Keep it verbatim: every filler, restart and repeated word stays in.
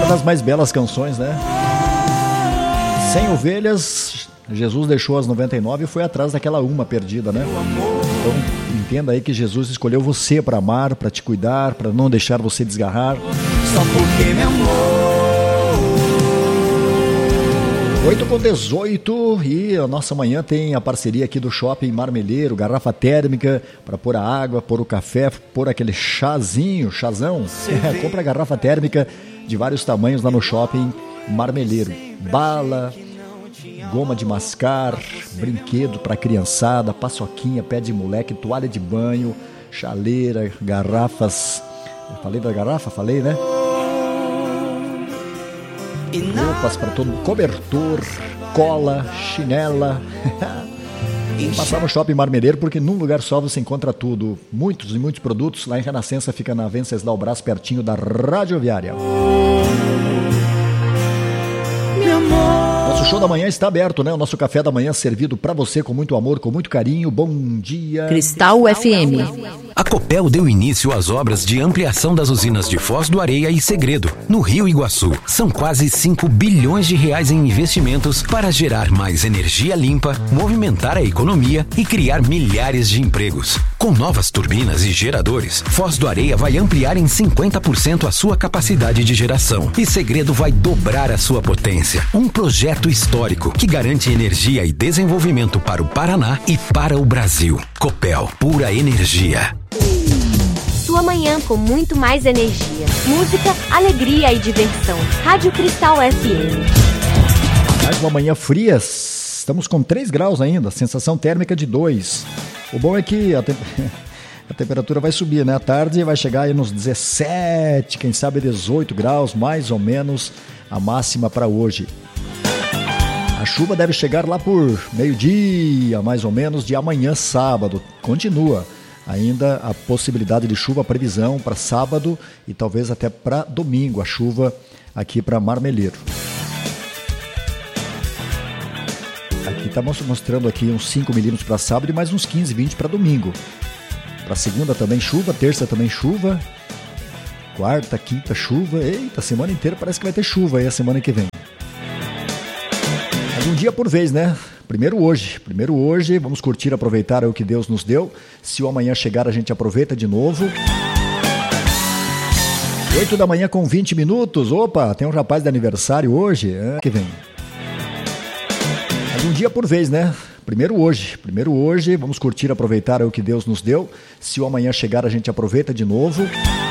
Uma das mais belas canções, né? Sem ovelhas, Jesus deixou as noventa e nove e foi atrás daquela uma perdida, né? Então, entenda aí que Jesus escolheu você para amar, para te cuidar, para não deixar você desgarrar. Só porque me amou. oito com dezoito e a nossa manhã tem a parceria aqui do Shopping Marmeleiro, garrafa térmica para pôr a água, pôr o café, pôr aquele chazinho, chazão. É, compra a garrafa térmica de vários tamanhos lá no Shopping Marmeleiro. Bala, goma de mascar, brinquedo para criançada, paçoquinha, pé de moleque, toalha de banho, chaleira, garrafas. Eu falei da garrafa? Falei, né? Roupas para todo mundo, cobertor, cola, chinela. Vamos passar no Shopping Marmeleiro, porque num lugar só você encontra tudo. Muitos e muitos produtos. Lá em Renascença fica na Venceslau Brás, pertinho da Radioviária. Nosso show da manhã está aberto, né? O nosso café da manhã servido para você com muito amor, com muito carinho. Bom dia. Cristal F M. A Copel deu início às obras de ampliação das usinas de Foz do Areia e Segredo, no Rio Iguaçu. São quase cinco bilhões de reais em investimentos para gerar mais energia limpa, movimentar a economia e criar milhares de empregos. Com novas turbinas e geradores, Foz do Areia vai ampliar em cinquenta por cento a sua capacidade de geração e Segredo vai dobrar a sua potência. Um projeto histórico que garante energia e desenvolvimento para o Paraná e para o Brasil. Copel, pura energia. Sua manhã com muito mais energia. Música, alegria e diversão. Rádio Cristal F M. Mais uma manhã fria. Estamos com três graus ainda. Sensação térmica de dois. O bom é que a, te... a temperatura vai subir, né? À tarde vai chegar aí nos dezessete, quem sabe dezoito graus, mais ou menos a máxima para hoje. A chuva deve chegar lá por meio-dia, mais ou menos, de amanhã, sábado. Continua ainda a possibilidade de chuva, previsão para sábado e talvez até para domingo, a chuva aqui para Marmeleiro. Aqui está mostrando aqui uns cinco milímetros para sábado e mais uns quinze, vinte para domingo. Para segunda também chuva, terça também chuva, quarta, quinta chuva. Eita, semana inteira parece que vai ter chuva aí a semana que vem. Mas um dia por vez, né? Primeiro hoje, primeiro hoje, vamos curtir, aproveitar o que Deus nos deu. Se o amanhã chegar, a gente aproveita de novo. oito da manhã com vinte minutos. Opa, tem um rapaz de aniversário hoje. É, que vem. Mas um dia por vez, né? Primeiro hoje, primeiro hoje, vamos curtir, aproveitar o que Deus nos deu. Se o amanhã chegar, a gente aproveita de novo.